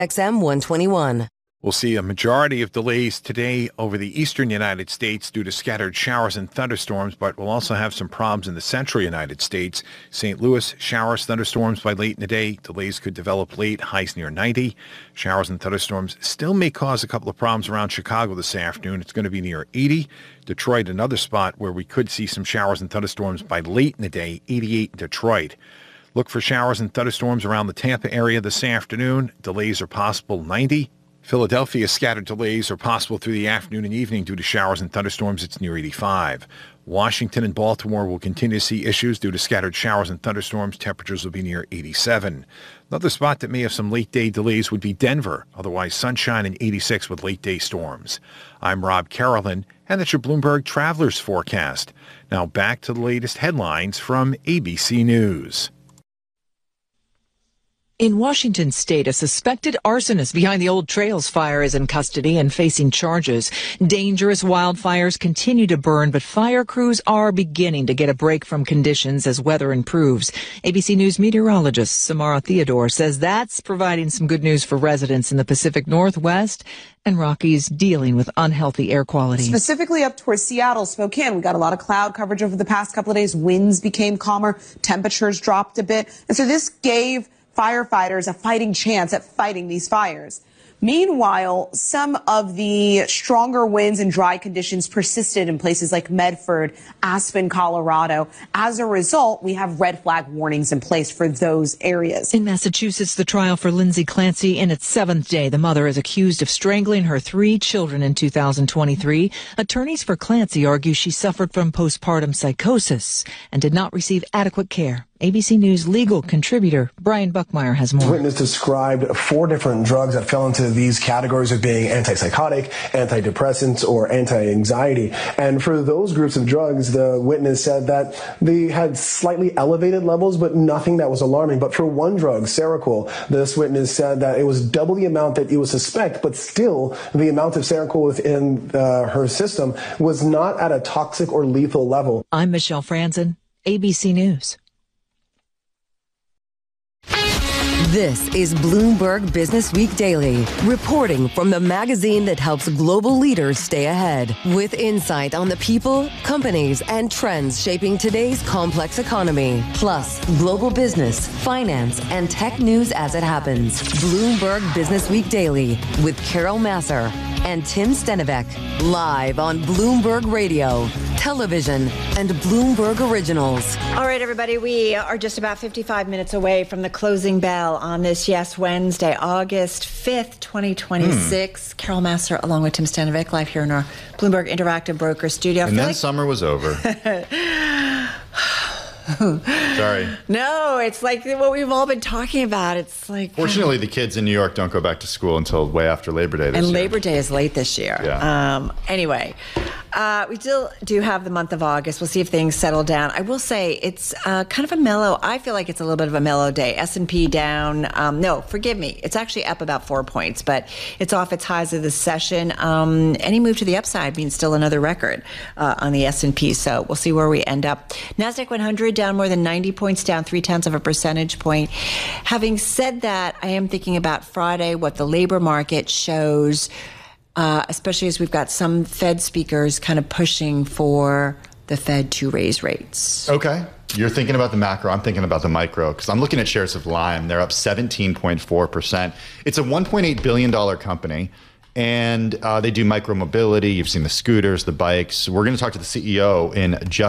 XM 121. We'll see a majority of delays today over the eastern United States due to scattered showers and thunderstorms, but we'll also have some problems in the central United States. St. Louis, showers, thunderstorms by late in the day. Delays could develop late, highs near 90. Showers and thunderstorms still may cause a couple of problems around Chicago this afternoon. It's going to be near 80. Detroit, another spot where we could see some showers and thunderstorms by late in the day, 88 in Detroit. Look for showers and thunderstorms around the Tampa area this afternoon. Delays are possible, 90. Philadelphia, scattered delays are possible through the afternoon and evening due to showers and thunderstorms. It's near 85. Washington and Baltimore will continue to see issues due to scattered showers and thunderstorms. Temperatures will be near 87. Another spot that may have some late-day delays would be Denver. Otherwise, sunshine and 86 with late-day storms. I'm Rob Carolyn, and that's your Bloomberg Travelers Forecast. Now back to the latest headlines from ABC News. In Washington state, a suspected arsonist behind the Old Trails fire is in custody and facing charges. Dangerous wildfires continue to burn, but fire crews are beginning to get a break from conditions as weather improves. ABC News meteorologist Samara Theodore says that's providing some good news for residents in the Pacific Northwest and Rockies dealing with unhealthy air quality. Specifically up towards Seattle, Spokane, we got a lot of cloud coverage over the past couple of days. Winds became calmer, temperatures dropped a bit. And so this gave firefighters a fighting chance at fighting these fires. Meanwhile, some of the stronger winds and dry conditions persisted in places like Medford, Aspen, Colorado. As a result, we have red flag warnings in place for those areas. In Massachusetts, the trial for Lindsay Clancy in its 7th day. The mother is accused of strangling her 3 children in 2023. Attorneys for Clancy argue she suffered from postpartum psychosis and did not receive adequate care. ABC News legal contributor Brian Buckmeyer has more. The witness described 4 different drugs that fell into these categories of being antipsychotic, antidepressants, or anti-anxiety. And for those groups of drugs, the witness said that they had slightly elevated levels, but nothing that was alarming. But for one drug, Seroquel, this witness said that it was double the amount that you would suspect, but still the amount of Seroquel within her system was not at a toxic or lethal level. I'm Michelle Franzen, ABC News. This is Bloomberg Business Week Daily, reporting from the magazine that helps global leaders stay ahead, with insight on the people, companies, and trends shaping today's complex economy, plus global business, finance, and tech news as it happens. Bloomberg Business Week Daily with Carol Massar and Tim Stenivek, live on Bloomberg Radio, television, and Bloomberg Originals. All right, everybody, we are just about 55 minutes away from the closing bell on this, Wednesday, August 5th, 2026. Carol Massar, along with Tim Stenivek, live here in our Bloomberg Interactive Broker studio. And then summer was over. Sorry. No, it's like what we've all been talking about. It's like... Fortunately, the kids in New York don't go back to school until way after Labor Day this year. And Labor Day is late this year. Yeah. Anyway, we still do have the month of August. We'll see if things settle down. I will say it's kind of a mellow... I feel like it's a little bit of a mellow day. S&P down... no, forgive me. It's actually up about 4 points, but it's off its highs of the session. Any move to the upside means still another record on the S&P, so we'll see where we end up. NASDAQ 100 down more than 90 points, down 0.3 of a percentage point. Having said that, I am thinking about Friday, what the labor market shows, especially as we've got some Fed speakers kind of pushing for the Fed to raise rates. Okay. You're thinking about the macro. I'm thinking about the micro because I'm looking at shares of Lime. They're up 17.4%. It's a $1.8 billion company. And they do micro mobility. You've seen the scooters, the bikes. We're going to talk to the CEO in just